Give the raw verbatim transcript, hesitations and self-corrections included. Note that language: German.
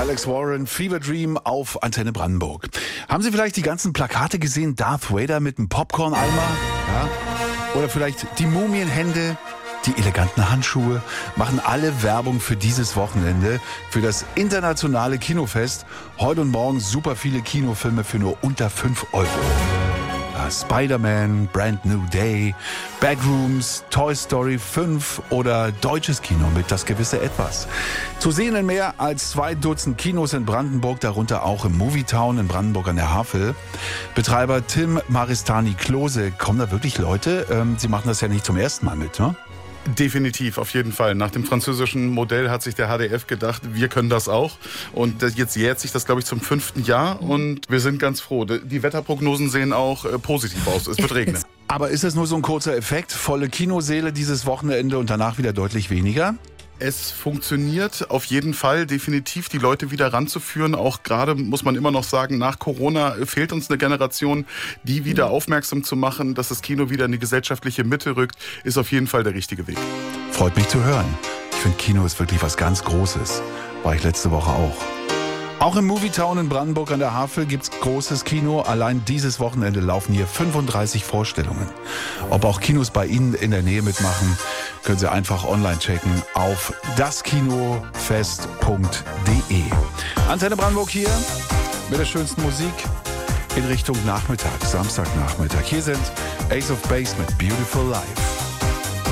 Alex Warren, Fever Dream auf Antenne Brandenburg. Haben Sie vielleicht die ganzen Plakate gesehen? Darth Vader mit einem Popcorn-Eimer? Ja? Oder vielleicht die Mumienhände? Die eleganten Handschuhe machen alle Werbung für dieses Wochenende, für das internationale Kinofest. Heute und morgen super viele Kinofilme für nur unter fünf Euro. Ja, Spider-Man, Brand New Day, Backrooms, Toy Story fünf oder deutsches Kino mit Das gewisse Etwas. Zu sehen in mehr als zwei Dutzend Kinos in Brandenburg, darunter auch im Movietown in Brandenburg an der Havel. Betreiber Tim Maristani-Klose, kommen da wirklich Leute? Ähm, Sie machen das ja nicht zum ersten Mal mit, ne? Definitiv, auf jeden Fall. Nach dem französischen Modell hat sich der H D F gedacht, wir können das auch. Und jetzt jährt sich das, glaube ich, zum fünften Jahr und wir sind ganz froh. Die Wetterprognosen sehen auch äh, positiv aus. Es wird regnen. Aber ist das nur so ein kurzer Effekt? Volle Kinosäle dieses Wochenende und danach wieder deutlich weniger? Es funktioniert auf jeden Fall definitiv, die Leute wieder ranzuführen. Auch gerade, muss man immer noch sagen, nach Corona fehlt uns eine Generation, die wieder aufmerksam zu machen, dass das Kino wieder in die gesellschaftliche Mitte rückt, ist auf jeden Fall der richtige Weg. Freut mich zu hören. Ich finde, Kino ist wirklich was ganz Großes. War ich letzte Woche auch. Auch im Movietown in Brandenburg an der Havel gibt's großes Kino. Allein dieses Wochenende laufen hier fünfunddreißig Vorstellungen. Ob auch Kinos bei Ihnen in der Nähe mitmachen, können Sie einfach online checken auf das kinofest punkt de. Antenne Brandenburg hier mit der schönsten Musik in Richtung Nachmittag, Samstagnachmittag. Hier sind Ace of Base mit Beautiful Life.